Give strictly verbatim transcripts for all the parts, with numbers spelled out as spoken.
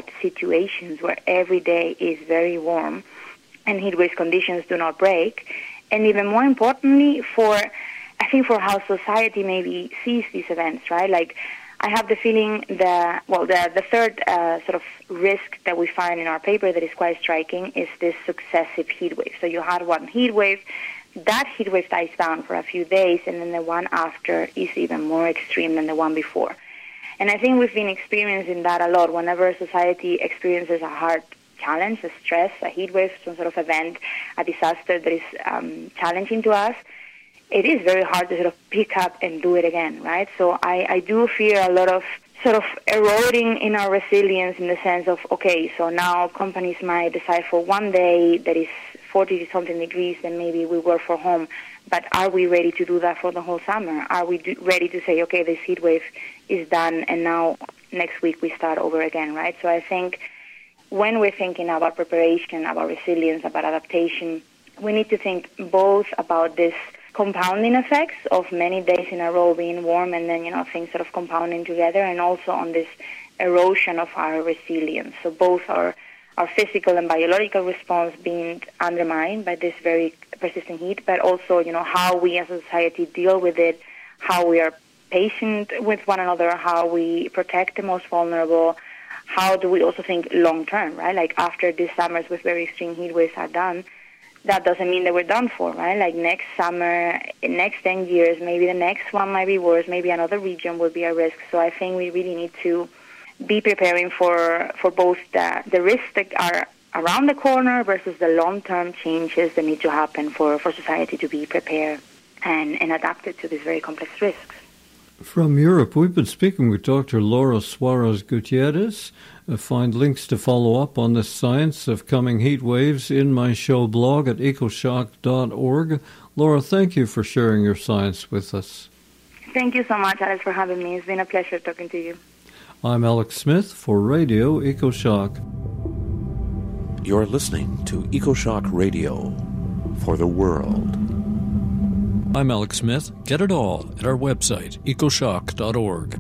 wide situations where every day is very warm and heat wave conditions do not break. And even more importantly, for I think for how society maybe sees these events, right? Like, I have the feeling that, well, the, the third uh, sort of risk that we find in our paper that is quite striking is this successive heat wave. So you had one heat wave, that heat wave dies down for a few days, and then the one after is even more extreme than the one before. And I think we've been experiencing that a lot whenever society experiences a hard challenge, a stress, a heat wave, some sort of event, a disaster that is um, challenging to us. It is very hard to sort of pick up and do it again, right? So I, I do fear a lot of sort of eroding in our resilience in the sense of, okay, so now companies might decide for one day that is forty-something degrees, then maybe we work from home. But are we ready to do that for the whole summer? Are we do, ready to say, okay, this heat wave is done, and now next week we start over again, right? So I think when we're thinking about preparation, about resilience, about adaptation, we need to think both about this compounding effects of many days in a row being warm and then, you know, things sort of compounding together, and also on this erosion of our resilience. So both our, our physical and biological response being undermined by this very persistent heat, but also, you know, how we as a society deal with it, how we are patient with one another, how we protect the most vulnerable, how do we also think long-term, right? Like, after these summers with very extreme heat waves are done, that doesn't mean that we're done for, right? Like, next summer, next ten years, maybe the next one might be worse, maybe another region will be at risk. So I think we really need to be preparing for, for both the, the risks that are around the corner versus the long-term changes that need to happen for, for society to be prepared and, and adapted to these very complex risks. From Europe, we've been speaking with Doctor Laura Suarez Gutierrez. Uh, find links to follow up on the science of coming heat waves in my show blog at ecoshock dot org. Laura, thank you for sharing your science with us. Thank you so much, Alex, for having me. It's been a pleasure talking to you. I'm Alex Smith for Radio EcoShock. You're listening to EcoShock Radio for the world. I'm Alex Smith. Get it all at our website, ecoshock dot org.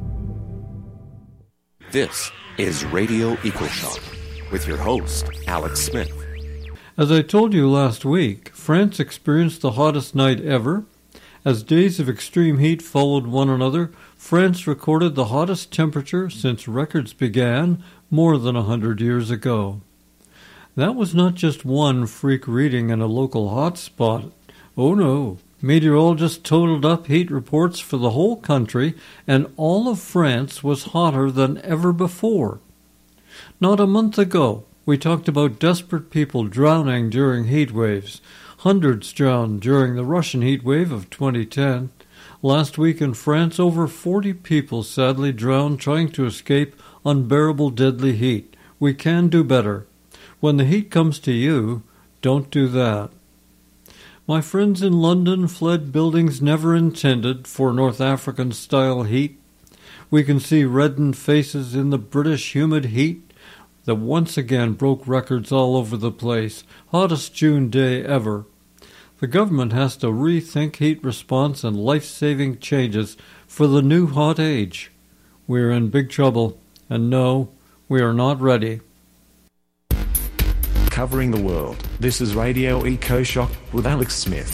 This is Radio EcoShock with your host, Alex Smith. As I told you last week, France experienced the hottest night ever. As days of extreme heat followed one another, France recorded the hottest temperature since records began more than a hundred years ago. That was not just one freak reading in a local hotspot. Oh no. Meteorologists totaled up heat reports for the whole country, and all of France was hotter than ever before. Not a month ago, we talked about desperate people drowning during heat waves. Hundreds drowned during the Russian heat wave of twenty ten. Last week in France, over forty people sadly drowned trying to escape unbearable deadly heat. We can do better. When the heat comes to you, don't do that. My friends in London fled buildings never intended for North African-style heat. We can see reddened faces in the British humid heat that once again broke records all over the place. Hottest June day ever. The government has to rethink heat response and life-saving changes for the new hot age. We are in big trouble, and no, we are not ready. Covering the world, this is Radio EcoShock with Alex Smith.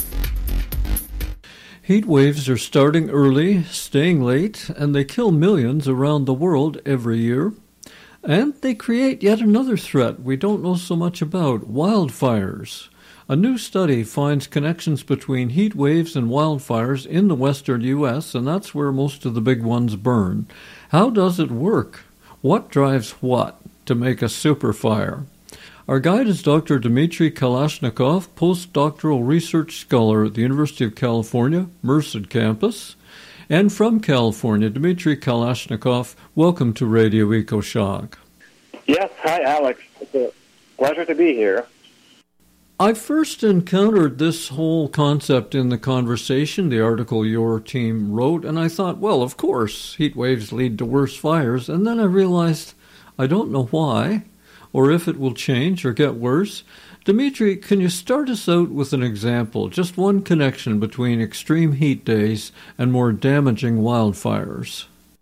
Heat waves are starting early, staying late, and they kill millions around the world every year. And they create yet another threat we don't know so much about, wildfires. A new study finds connections between heat waves and wildfires in the western U S, and that's where most of the big ones burn. How does it work? What drives what to make a superfire? Our guide is Doctor Dmitry Kalashnikov, postdoctoral research scholar at the University of California, Merced campus. And from California, Dmitry Kalashnikov, welcome to Radio EcoShock. Yes, hi Alex. It's a pleasure to be here. I first encountered this whole concept in the conversation, the article your team wrote, and I thought, well, of course, heat waves lead to worse fires. And then I realized I don't know why, or if it will change or get worse. Dmitry, can you start us out with an example, just one connection between extreme heat days and more damaging wildfires?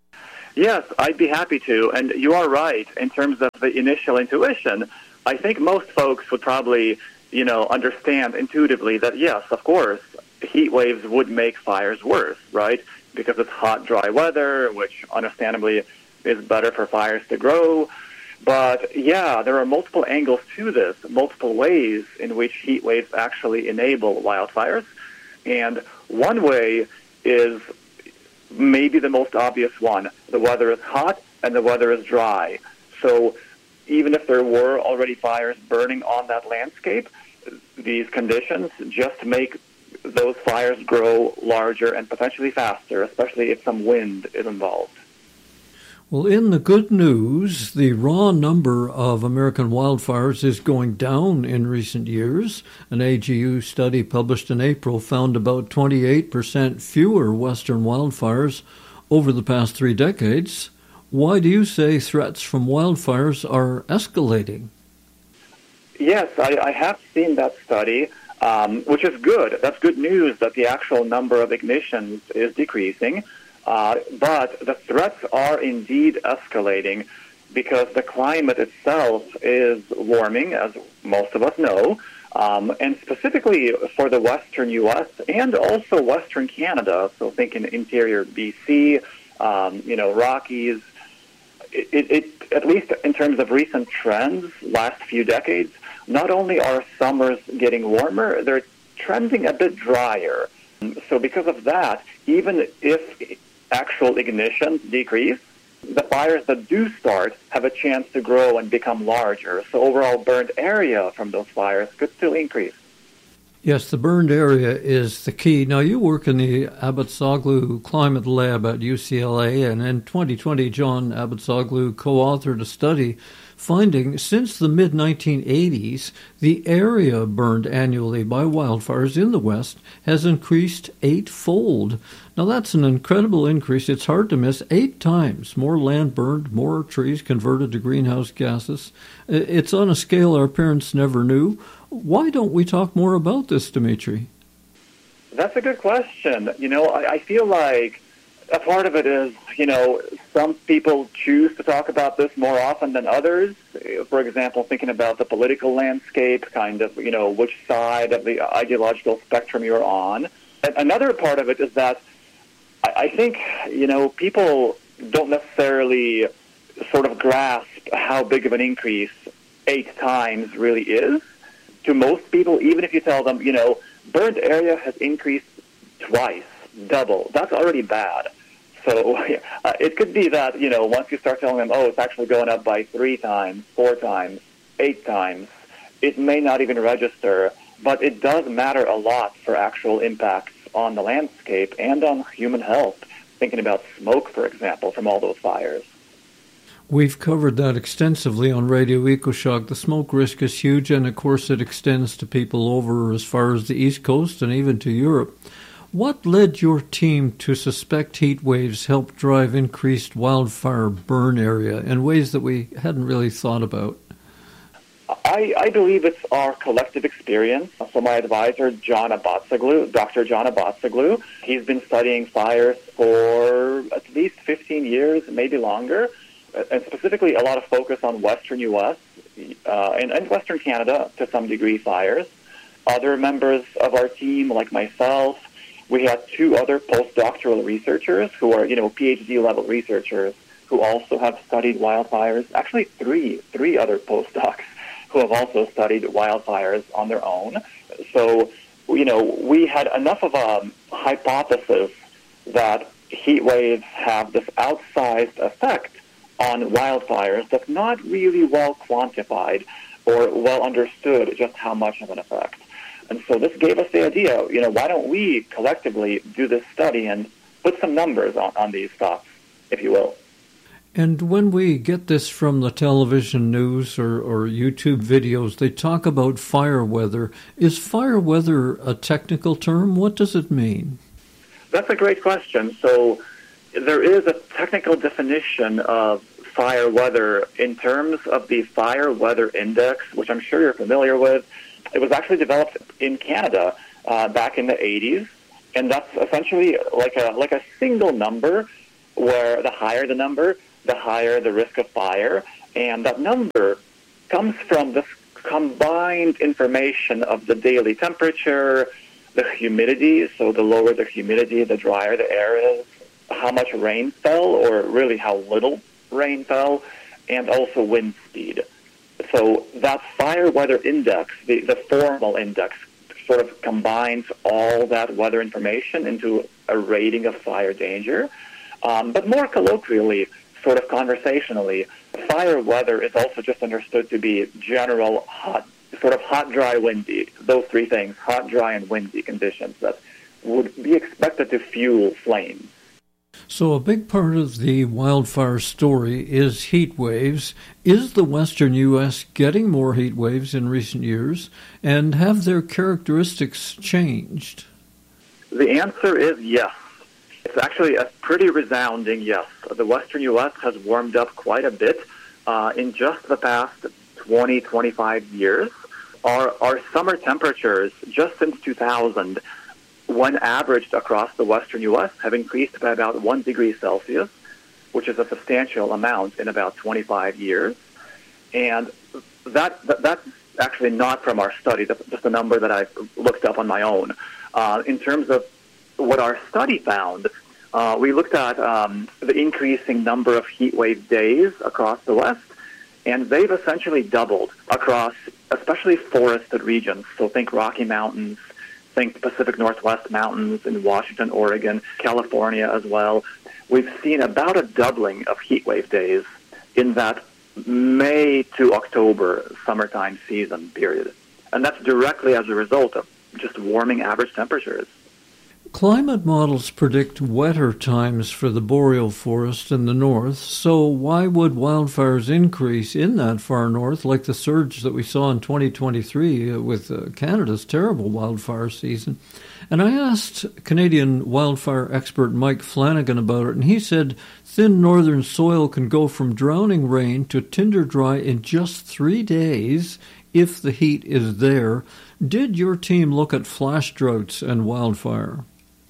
Yes, I'd be happy to. And you are right in terms of the initial intuition. I think most folks would probably, you know, understand intuitively that, yes, of course, heat waves would make fires worse, right? Because it's hot, dry weather, which understandably is better for fires to grow. But, yeah, there are multiple angles to this, multiple ways in which heat waves actually enable wildfires. And one way is maybe the most obvious one. The weather is hot and the weather is dry. So even if there were already fires burning on that landscape, these conditions just make those fires grow larger and potentially faster, especially if some wind is involved. Well, in the good news, the raw number of American wildfires is going down in recent years. An A G U study published in April found about twenty-eight percent fewer Western wildfires over the past three decades. Why do you say threats from wildfires are escalating? Yes, I, I have seen that study, um, which is good. That's good news that the actual number of ignitions is decreasing. Uh, but the threats are indeed escalating because the climate itself is warming, as most of us know, um, and specifically for the western U S and also western Canada, so think in interior B C, um, you know, Rockies. It, it, it, at least in terms of recent trends, last few decades, not only are summers getting warmer, they're trending a bit drier. So because of that, even if actual ignitions decrease, the fires that do start have a chance to grow and become larger. So overall burned area from those fires could still increase. Yes, the burned area is the key. Now, you work in the Abbotsoglu Climate Lab at U C L A, and in twenty twenty, John Abbotsoglu co-authored a study finding since the mid nineteen eighties, the area burned annually by wildfires in the West has increased eightfold. Now, that's an incredible increase. It's hard to miss. Eight times more land burned, more trees converted to greenhouse gases. It's on a scale our parents never knew. Why don't we talk more about this, Dimitri? That's a good question. You know, I, I feel like a part of it is, you know, some people choose to talk about this more often than others. For example, thinking about the political landscape, kind of, you know, which side of the ideological spectrum you're on. And another part of it is that I, I think, you know, people don't necessarily sort of grasp how big of an increase eight times really is. To most people, even if you tell them, you know, burned area has increased twice, double, that's already bad. So uh, it could be that, you know, once you start telling them, oh, it's actually going up by three times, four times, eight times, it may not even register, but it does matter a lot for actual impacts on the landscape and on human health, thinking about smoke, for example, from all those fires. We've covered that extensively on Radio EcoShock. The smoke risk is huge, and of course it extends to people over as far as the East Coast and even to Europe. What led your team to suspect heat waves help drive increased wildfire burn area in ways that we hadn't really thought about? I, I believe it's our collective experience. So my advisor, John Abbotsoglu, Doctor John Abbotsoglu, he's been studying fires for at least fifteen years, maybe longer, and specifically a lot of focus on western U S uh, and, and western Canada to some degree fires. Other members of our team, like myself, we had two other postdoctoral researchers who are, you know, PhD level researchers who also have studied wildfires. Actually, three, three other postdocs who have also studied wildfires on their own. So, you know, we had enough of a hypothesis that heat waves have this outsized effect on wildfires that's not really well quantified or well understood just how much of an effect. And so this gave us the idea, you know, why don't we collectively do this study and put some numbers on, on these thoughts, if you will. And when we get this from the television news or, or YouTube videos, they talk about fire weather. Is fire weather a technical term? What does it mean? That's a great question. So there is a technical definition of fire weather in terms of the Fire Weather Index, which I'm sure you're familiar with. It was actually developed in Canada uh, back in the eighties, and that's essentially like a like a single number where the higher the number, the higher the risk of fire. And that number comes from this combined information of the daily temperature, the humidity, so the lower the humidity, the drier the air is, how much rain fell, or really how little rain fell, and also wind speed. So that fire weather index, the, the formal index, sort of combines all that weather information into a rating of fire danger. Um, but more colloquially, sort of conversationally, fire weather is also just understood to be general hot, sort of hot, dry, windy. Those three things, hot, dry, and windy conditions that would be expected to fuel flames. So a big part of the wildfire story is heat waves. Is the western U S getting more heat waves in recent years, and have their characteristics changed? The answer is yes. It's actually a pretty resounding yes. The western U S has warmed up quite a bit uh, in just the past twenty, twenty-five years. Our, our summer temperatures, just since two thousand, when averaged across the western U S, have increased by about one degree Celsius, which is a substantial amount in about twenty-five years. And that, that that's actually not from our study. That's just a number that I looked up on my own. Uh, in terms of what our study found, uh, we looked at um, the increasing number of heat wave days across the West, and they've essentially doubled across especially forested regions. So think Rocky Mountains, think Pacific Northwest Mountains in Washington, Oregon, California as well. We've seen about a doubling of heat wave days in that May to October summertime season period. And that's directly as a result of just warming average temperatures. Climate models predict wetter times for the boreal forest in the north, so why would wildfires increase in that far north, like the surge that we saw in twenty twenty-three with uh, Canada's terrible wildfire season? And I asked Canadian wildfire expert Mike Flanagan about it, and he said thin northern soil can go from drowning rain to tinder dry in just three days if the heat is there. Did your team look at flash droughts and wildfire?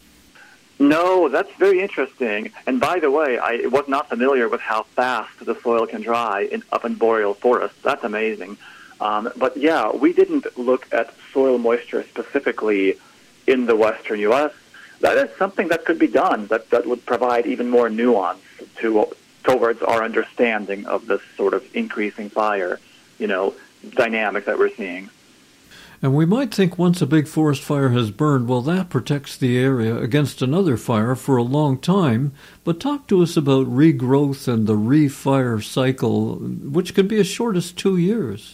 No, that's very interesting. And by the way, I was not familiar with how fast the soil can dry in, up in boreal forests. That's amazing. Um, but yeah, we didn't look at soil moisture specifically in the western U S. That is something that could be done, that, that would provide even more nuance to towards our understanding of this sort of increasing fire, you know, dynamic that we're seeing. And we might think once a big forest fire has burned, well, that protects the area against another fire for a long time. But talk to us about regrowth and the refire cycle, which can be as short as two years.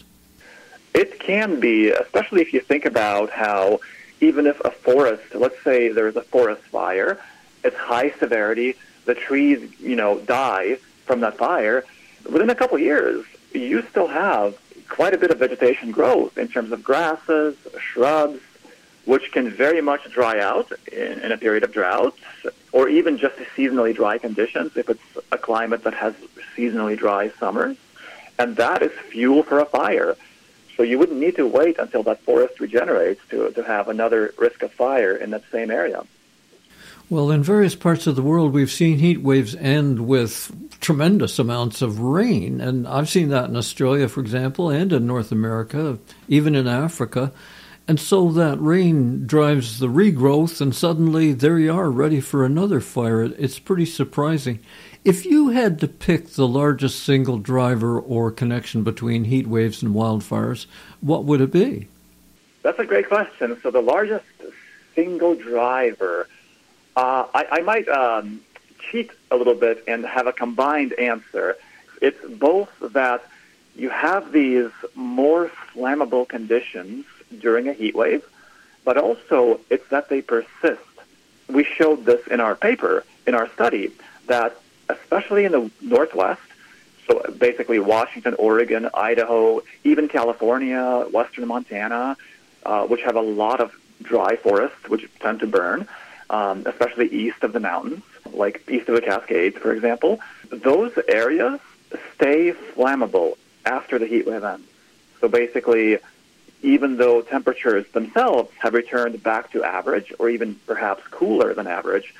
It can be, especially if you think about how even if a forest, let's say there's a forest fire, it's high severity, the trees, you know, die from that fire, within a couple of years, you still have quite a bit of vegetation growth in terms of grasses, shrubs, which can very much dry out in, in a period of drought, or even just seasonally dry conditions if it's a climate that has seasonally dry summers. And that is fuel for a fire. So you wouldn't need to wait until that forest regenerates to, to have another risk of fire in that same area. Well, in various parts of the world, we've seen heat waves end with tremendous amounts of rain. And I've seen that in Australia, for example, and in North America, even in Africa. And so that rain drives the regrowth, and suddenly there you are, ready for another fire. It's pretty surprising. If you had to pick the largest single driver or connection between heat waves and wildfires, what would it be? That's a great question. So the largest single driver... Uh, I, I might um, cheat a little bit and have a combined answer. It's both that you have these more flammable conditions during a heat wave, but also it's that they persist. We showed this in our paper, in our study, that especially in the Northwest, so basically Washington, Oregon, Idaho, even California, western Montana, uh, which have a lot of dry forests which tend to burn, Um, especially east of the mountains, like east of the Cascades, for example, those areas stay flammable after the heat wave ends. So basically, even though temperatures themselves have returned back to average, or even perhaps cooler than average,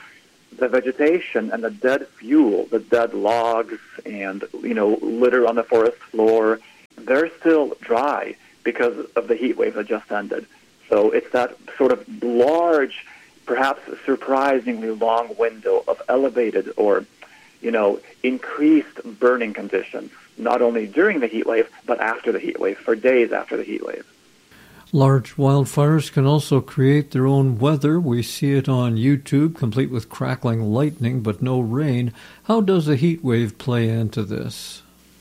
the vegetation and the dead fuel, the dead logs and, you know, litter on the forest floor, they're still dry because of the heat wave that just ended. So it's that sort of large, perhaps surprisingly long window of elevated or, you know, increased burning conditions, not only during the heat wave, but after the heat wave, for days after the heat wave. Large wildfires can also create their own weather. We see it on YouTube, complete with crackling lightning but no rain. How does a heat wave play into this?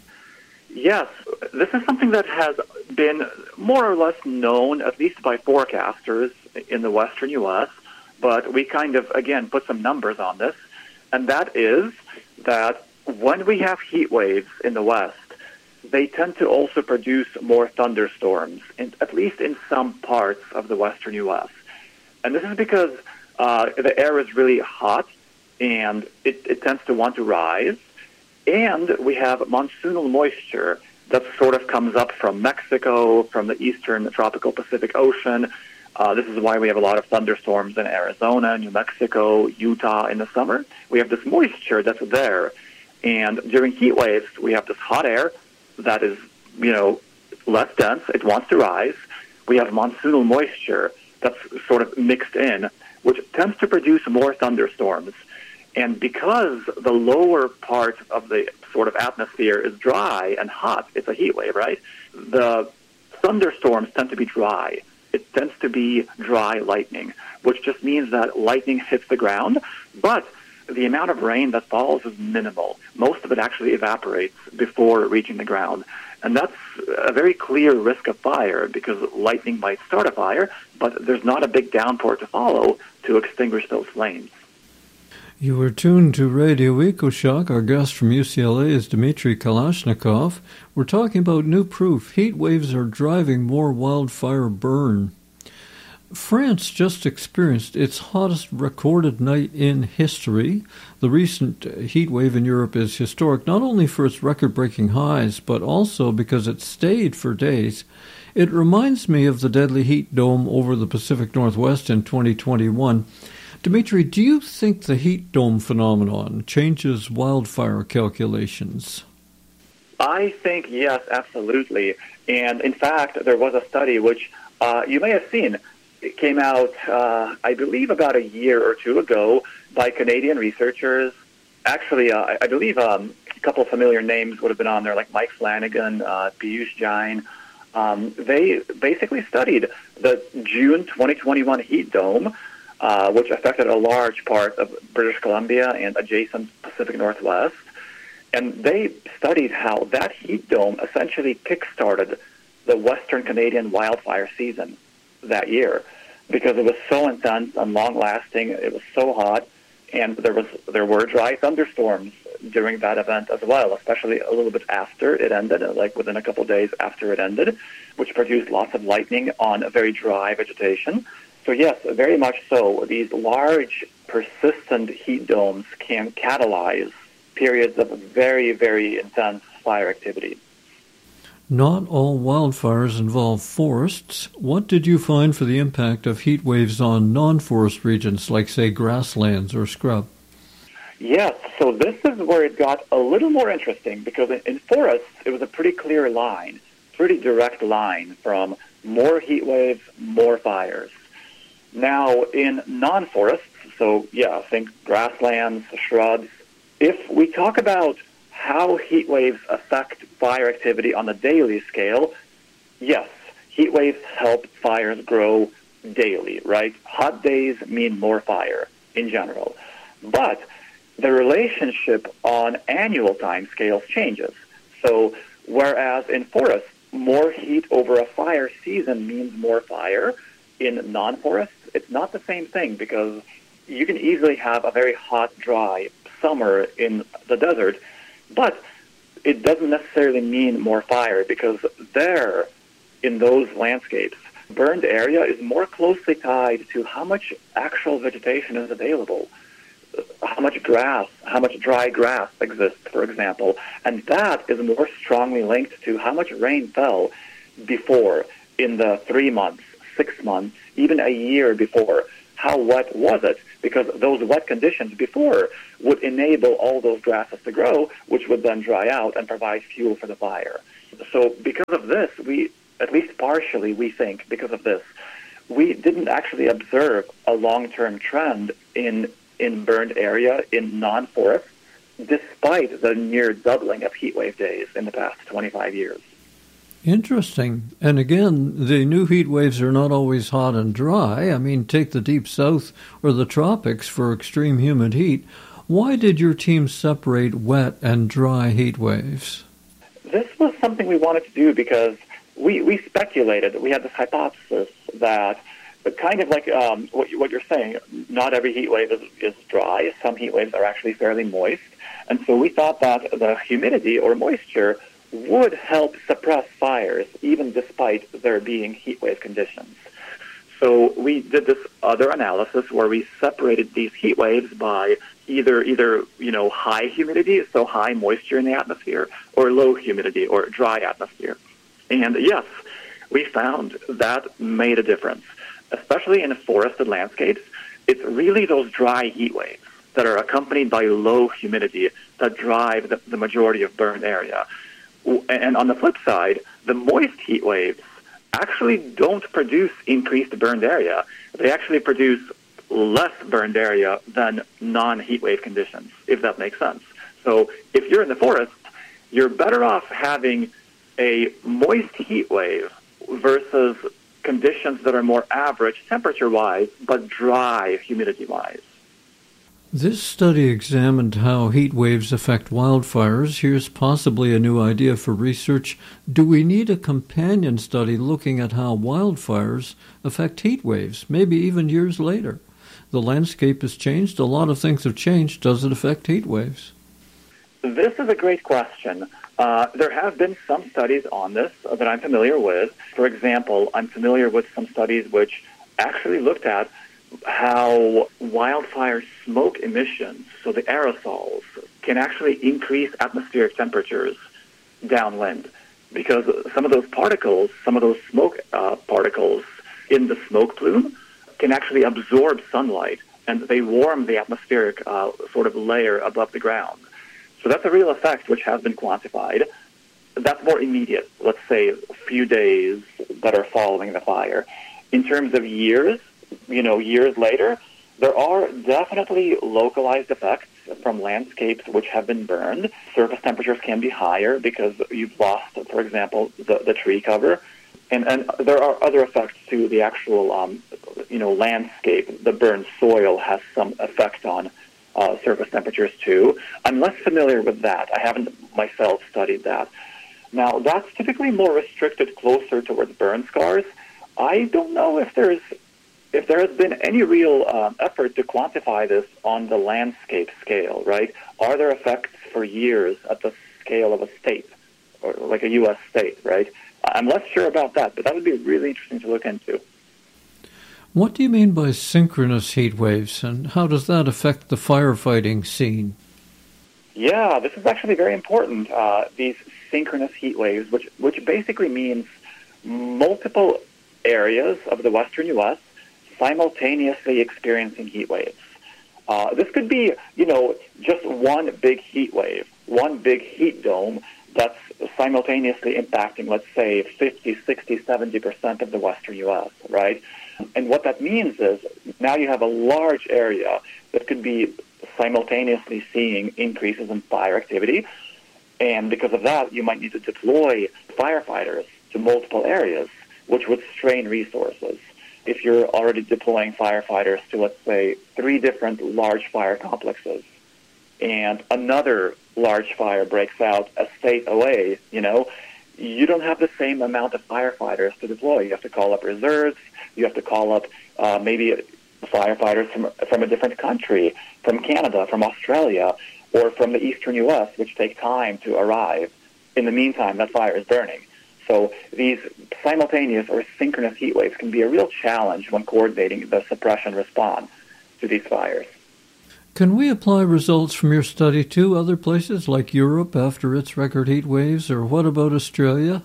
Yes, this is something that has been more or less known, at least by forecasters in the western U S, but we kind of, again, put some numbers on this, and that is that when we have heat waves in the west, they tend to also produce more thunderstorms, in, at least in some parts of the western U S. And this is because uh, the air is really hot, and it, it tends to want to rise. And we have monsoonal moisture that sort of comes up from Mexico, from the eastern tropical Pacific Ocean. Uh, this is why we have a lot of thunderstorms in Arizona, New Mexico, Utah in the summer. We have this moisture that's there. And during heat waves, we have this hot air that is, you know, less dense. It wants to rise. We have monsoonal moisture that's sort of mixed in, which tends to produce more thunderstorms. And because the lower part of the sort of atmosphere is dry and hot, it's a heat wave, right? The thunderstorms tend to be dry. It tends to be dry lightning, which just means that lightning hits the ground, but the amount of rain that falls is minimal. Most of it actually evaporates before reaching the ground. And that's a very clear risk of fire because lightning might start a fire, but there's not a big downpour to follow to extinguish those flames. You were tuned to Radio EcoShock. Our guest from U C L A is Dmitry Kalashnikov. We're talking about new proof. Heat waves are driving more wildfire burn. France just experienced its hottest recorded night in history. The recent heat wave in Europe is historic not only for its record-breaking highs, but also because it stayed for days. It reminds me of the deadly heat dome over the Pacific Northwest in twenty twenty-one. Dmitry, do you think the heat dome phenomenon changes wildfire calculations? I think yes, absolutely. And in fact, there was a study which uh, you may have seen. It came out, uh, I believe, about a year or two ago by Canadian researchers. Actually, uh, I, I believe um, a couple of familiar names would have been on there, like Mike Flanagan, uh, Piyush Jain. Um, they basically studied the June twenty twenty-one heat dome, uh, which affected a large part of British Columbia and adjacent Pacific Northwest. And they studied how that heat dome essentially kick-started the Western Canadian wildfire season that year because it was so intense and long-lasting. It was so hot, and there was there were dry thunderstorms during that event as well, especially a little bit after it ended, like within a couple of days after it ended, which produced lots of lightning on a very dry vegetation. So yes, very much so. These large, persistent heat domes can catalyze periods of very, very intense fire activity. Not all wildfires involve forests. What did you find for the impact of heat waves on non-forest regions, like, say, grasslands or scrub? Yes, so this is where it got a little more interesting, because in forests, it was a pretty clear line, pretty direct line from more heat waves, more fires. Now, in non-forests, so, yeah, think grasslands, shrubs, if we talk about how heat waves affect fire activity on a daily scale, yes, heat waves help fires grow daily, right? Hot days mean more fire in general. But the relationship on annual time scales changes. So whereas in forests, more heat over a fire season means more fire, in non-forests, it's not the same thing because you can easily have a very hot, dry summer in the desert, but it doesn't necessarily mean more fire because there, in those landscapes, burned area is more closely tied to how much actual vegetation is available, how much grass, how much dry grass exists, for example, and that is more strongly linked to how much rain fell before in the three months, six months, even a year before, how wet was it? Because those wet conditions before would enable all those grasses to grow, which would then dry out and provide fuel for the fire. So because of this, we, at least partially, we think, because of this, we didn't actually observe a long-term trend in in burned area in non-forests, despite the near doubling of heat wave days in the past twenty-five years. Interesting. And again, the new heat waves are not always hot and dry. I mean, take the deep south or the tropics for extreme humid heat. Why did your team separate wet and dry heat waves? This was something we wanted to do because we, we speculated, we had this hypothesis that kind of like um, what, you, what you're saying, not every heat wave is, is dry. Some heat waves are actually fairly moist. And so we thought that the humidity or moisture would help suppress fires, even despite there being heat wave conditions. So we did this other analysis where we separated these heat waves by either, either you know, high humidity, so high moisture in the atmosphere, or low humidity, or dry atmosphere. And yes, we found that made a difference, especially in forested landscapes. It's really those dry heat waves that are accompanied by low humidity that drive the, the majority of burned area. And on the flip side, the moist heat waves actually don't produce increased burned area. They actually produce less burned area than non-heat wave conditions, if that makes sense. So if you're in the forest, you're better off having a moist heat wave versus conditions that are more average temperature-wise, but dry humidity-wise. This study examined how heat waves affect wildfires. Here's possibly a new idea for research. Do we need a companion study looking at how wildfires affect heat waves, maybe even years later? The landscape has changed. A lot of things have changed. Does it affect heat waves? This is a great question. Uh, there have been some studies on this that I'm familiar with. For example, I'm familiar with some studies which actually looked at how wildfire smoke emissions, so the aerosols, can actually increase atmospheric temperatures downwind, because some of those particles, some of those smoke uh, particles in the smoke plume can actually absorb sunlight, and they warm the atmospheric uh, sort of layer above the ground. So that's a real effect which has been quantified. That's more immediate, let's say a few days that are following the fire. In terms of years, you know, years later, there are definitely localized effects from landscapes which have been burned. Surface temperatures can be higher because you've lost, for example, the, the tree cover. And, and there are other effects to the actual, um, you know, landscape. The burned soil has some effect on uh, surface temperatures too. I'm less familiar with that. I haven't myself studied that. Now, that's typically more restricted closer towards burn scars. I don't know if there's if there has been any real uh, effort to quantify this on the landscape scale, right? Are there effects for years at the scale of a state, or like a U S state, right? I'm less sure about that, but that would be really interesting to look into. What do you mean by synchronous heat waves, and how does that affect the firefighting scene? Yeah, this is actually very important, uh, these synchronous heat waves, which, which basically means multiple areas of the western U S simultaneously experiencing heat waves. Uh, this could be, you know, just one big heat wave, one big heat dome that's simultaneously impacting, let's say, fifty, sixty, seventy percent of the western U S, right? And what that means is now you have a large area that could be simultaneously seeing increases in fire activity, and because of that, you might need to deploy firefighters to multiple areas, which would strain resources. If you're already deploying firefighters to, let's say, three different large fire complexes, and another large fire breaks out a state away, you know, you don't have the same amount of firefighters to deploy. You have to call up reserves. You have to call up uh, maybe firefighters from from a different country, from Canada, from Australia, or from the eastern U S, which take time to arrive. In the meantime, that fire is burning. So these simultaneous or synchronous heat waves can be a real challenge when coordinating the suppression response to these fires. Can we apply results from your study to other places like Europe after its record heat waves, or what about Australia?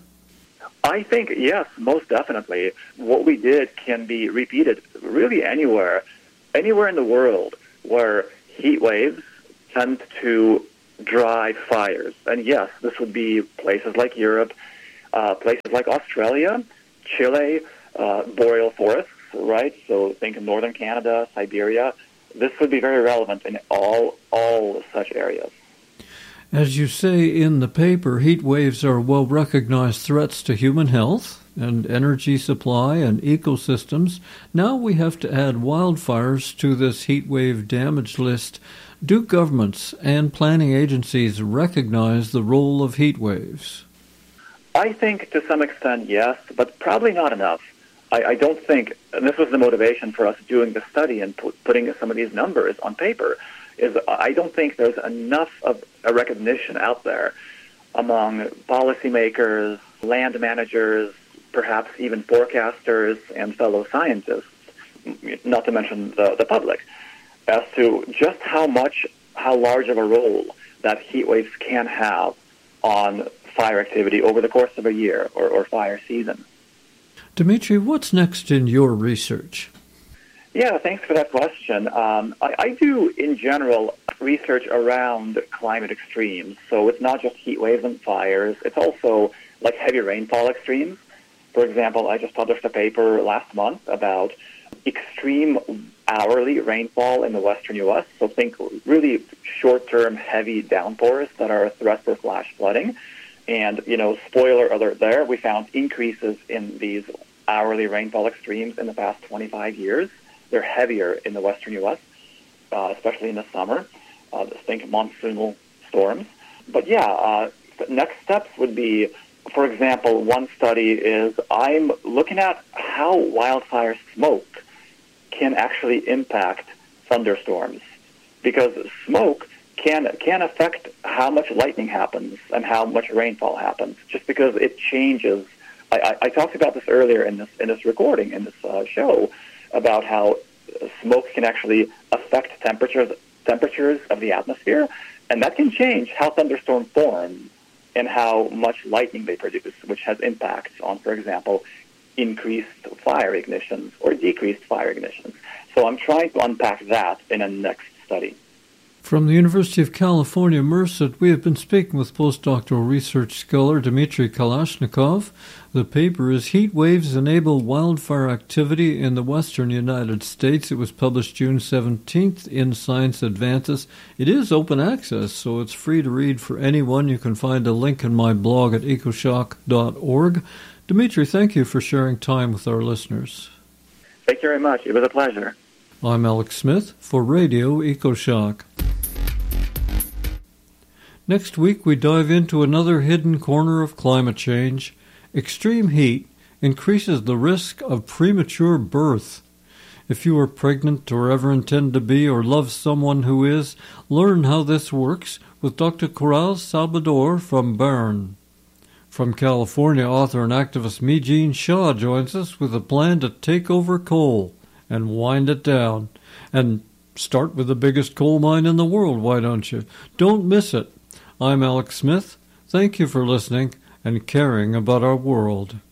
I think, yes, most definitely. What we did can be repeated really anywhere anywhere in the world where heat waves tend to drive fires. And yes, this would be places like Europe, uh, places like Australia, Chile, uh, boreal forests, right? So think of northern Canada, Siberia. This would be very relevant in all all such areas. As you say in the paper, heat waves are well-recognized threats to human health and energy supply and ecosystems. Now we have to add wildfires to this heat wave damage list. Do governments and planning agencies recognize the role of heat waves? I think to some extent, yes, but probably not enough. I, I don't think, and this was the motivation for us doing the study and put, putting some of these numbers on paper, is I don't think there's enough of a recognition out there among policymakers, land managers, perhaps even forecasters and fellow scientists, not to mention the, the public, as to just how much, how large of a role that heat waves can have on fire activity over the course of a year or, or fire season. Dimitri, what's next in your research? Yeah, thanks for that question. Um, I, I do, in general, research around climate extremes. So it's not just heat waves and fires. It's also like heavy rainfall extremes. For example, I just published a paper last month about extreme hourly rainfall in the western U S. So think really short-term heavy downpours that are a threat for flash flooding. And, you know, spoiler alert there, we found increases in these hourly rainfall extremes in the past twenty-five years. They're heavier in the western U S, uh, especially in the summer. Uh, think monsoonal storms. But yeah, uh, the next steps would be, for example, one study is I'm looking at how wildfire smoke can actually impact thunderstorms, because smoke can can affect how much lightning happens and how much rainfall happens, just because it changes. I, I, I talked about this earlier in this in this recording, in this uh, show, about how smoke can actually affect temperatures temperatures of the atmosphere, and that can change how thunderstorms form and how much lightning they produce, which has impacts on, for example, increased fire ignitions or decreased fire ignitions. So I'm trying to unpack that in a next study. From the University of California, Merced, we have been speaking with postdoctoral research scholar Dmitry Kalashnikov. The paper is Heat Waves Enable Wildfire Activity in the Western United States. It was published June seventeenth in Science Advances. It is open access, so it's free to read for anyone. You can find a link in my blog at ecoshock dot org. Dmitry, thank you for sharing time with our listeners. Thank you very much. It was a pleasure. I'm Alex Smith for Radio EcoShock. Next week, we dive into another hidden corner of climate change. Extreme heat increases the risk of premature birth. If you are pregnant or ever intend to be or love someone who is, learn how this works with Doctor Coral Salvador from Bern. From California, author and activist Mijin Shah joins us with a plan to take over coal and wind it down. And start with the biggest coal mine in the world, why don't you? Don't miss it. I'm Alex Smith. Thank you for listening and caring about our world.